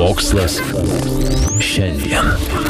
Mokslas šiandien.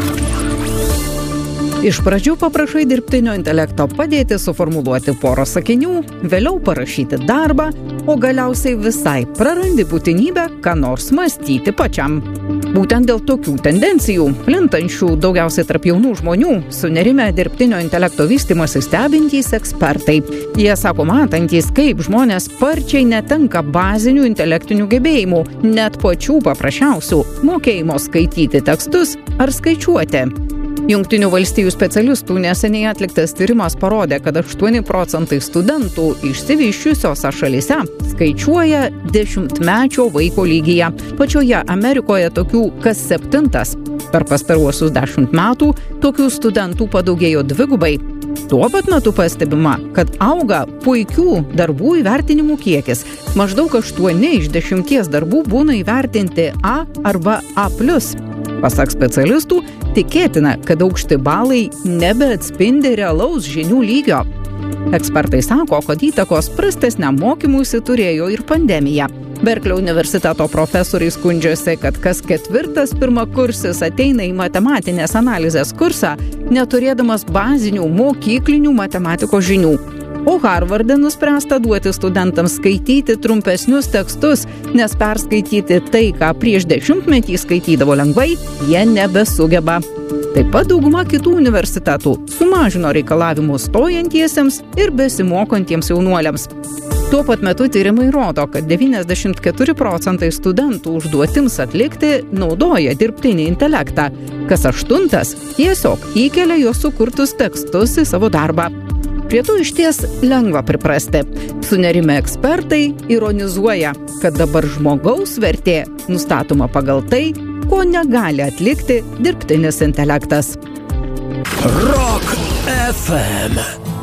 Iš pradžių paprašai dirbtinio intelekto padėti suformuluoti porą sakinių, vėliau parašyti darbą, o galiausiai visai prarandi būtinybę, ką nors mąstyti pačiam. Būtent dėl tokių tendencijų, plintančių daugiausiai tarp jaunų žmonių, sunerimę dirbtinio intelekto vystymąsi stebintys ekspertai. Jie sako matantys, kaip žmonės sparčiai netenka bazinių intelektinių gebėjimų, net pačių paprasčiausių mokėjimo skaityti tekstus ar skaičiuoti. Jungtinių valstijų specialistų neseniai atliktas tyrimas parodė, kad 8% studentų išsivysčiusiose šalyse skaičiuoja 10-mečio vaiko lygyje. Pačioje Amerikoje tokių kas 7. Per pastaruosius 10 metų tokių studentų padaugėjo 2. Tuo pat metu pastebima, kad auga puikių darbų įvertinimų kiekis. Maždaug 8 iš 10 darbų būna įvertinti A arba A+. Pasak specialistų, tikėtina, kad aukšti balai nebeatspindi realaus žinių lygio. Ekspertai sako, kad įtakos prastesniam mokymuisi turėjo ir pandemija. Berklio universiteto profesoriai skundžiasi, kad kas 4. pirmakursis ateina į matematinės analizės kursą, neturėdamas bazinių mokyklinių matematikos žinių. O Harvarde nuspręsta duoti studentams skaityti trumpesnius tekstus, nes perskaityti tai, ką prieš 10-metį skaitydavo lengvai, jie nebesugeba. Taip pat dauguma kitų universitetų sumažino reikalavimus stojantiesiems ir besimokantiems jaunuoliams. Tuo pat metu tyrimai rodo, kad 94% studentų užduotims atlikti naudoja dirbtinį intelektą. Kas 8. tiesiog įkelia jo sukurtus tekstus į savo darbą. Prie to išties lengva priprasti. Sunerimę ekspertai ironizuoja, kad dabar žmogaus vertė nustatoma pagal tai, ko negali atlikti dirbtinis intelektas. Rock FM.